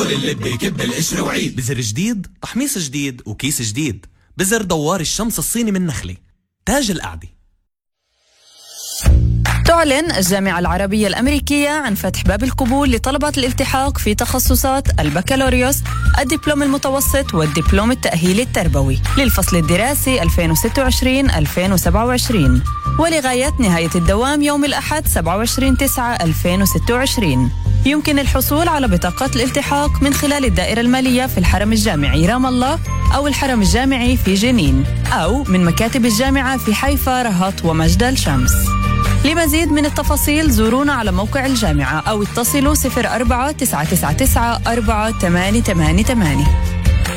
موتور اللي بيكب القشر وعيد. بزر جديد، تحميص جديد، وكيس جديد. بزر دوار الشمس الصيني من نخلة، تاج القعدة. تعلن الجامعة العربية الأمريكية عن فتح باب القبول لطلبة الالتحاق في تخصصات البكالوريوس، الدبلوم المتوسط والدبلوم التأهيلي التربوي للفصل الدراسي 2026-2027 ولغاية نهاية الدوام يوم الأحد 27/9/2026. يمكن الحصول على بطاقة الالتحاق من خلال الدائرة المالية في الحرم الجامعي رام الله أو الحرم الجامعي في جنين أو من مكاتب الجامعة في حيفا، رهط ومجدل شمس. لمزيد من التفاصيل زورونا على موقع الجامعة أو اتصلوا 04 999 4888.